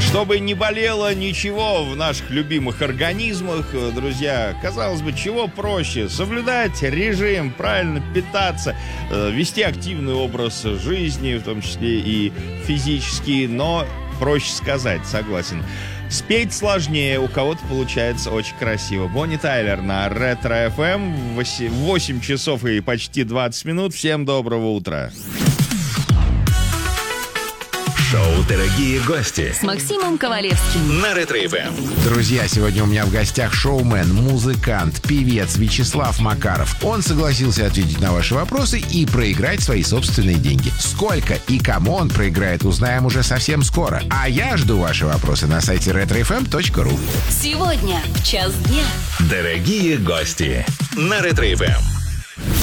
Чтобы не болело ничего в наших любимых организмах, друзья, казалось бы, чего проще? Соблюдать режим, правильно питаться, вести активный образ жизни, в том числе и физический, но проще сказать, согласен. Спеть сложнее, у кого-то получается очень красиво. Бонни Тайлер на Ретро FM, 8 часов и почти 20 минут. Всем доброго утра. Шоу «Дорогие гости» с Максимом Ковалевским на Ретро-ФМ. Друзья, сегодня у меня в гостях шоумен, музыкант, певец Вячеслав Макаров. Он согласился ответить на ваши вопросы и проиграть свои собственные деньги. Сколько и кому он проиграет, узнаем уже совсем скоро. А я жду ваши вопросы на сайте retrofm.ru. сегодня в час дня. Дорогие гости на Ретро-ФМ.